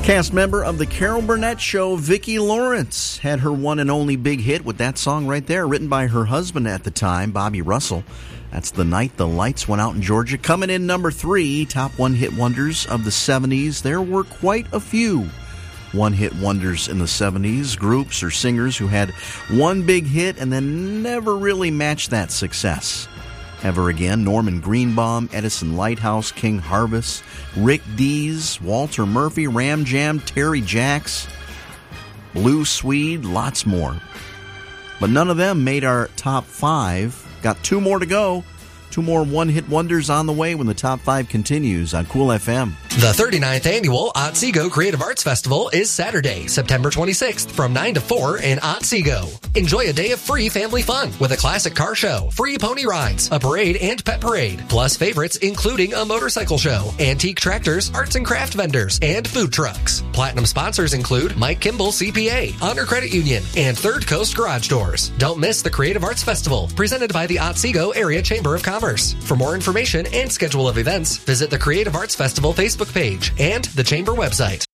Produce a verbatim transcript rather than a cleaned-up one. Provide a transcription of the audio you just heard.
Cast member of the Carol Burnett Show, Vicki Lawrence, had her one and only big hit with that song right there, written by her husband at the time, Bobby Russell. That's The Night the Lights Went Out in Georgia. Coming in number three, top one-hit wonders of the seventies. There were quite a few one-hit wonders in the seventies, groups or singers who had one big hit and then never really matched that success ever again. Norman Greenbaum, Edison Lighthouse, King Harvest, Rick Dees, Walter Murphy, Ram Jam, Terry Jacks, Blue Swede, lots more. But none of them made our top five. Got two more to go. Two more one-hit wonders on the way when the top five continues on Cool F M. The thirty-ninth Annual Otsego Creative Arts Festival is Saturday, September twenty-sixth from nine to four in Otsego. Enjoy a day of free family fun with a classic car show, free pony rides, a parade and pet parade, plus favorites including a motorcycle show, antique tractors, arts and craft vendors, and food trucks. Platinum sponsors include Mike Kimball C P A, Honor Credit Union, and Third Coast Garage Doors. Don't miss the Creative Arts Festival, presented by the Otsego Area Chamber of Commerce. For more information and schedule of events, visit the Creative Arts Festival Facebook page and the Chamber website.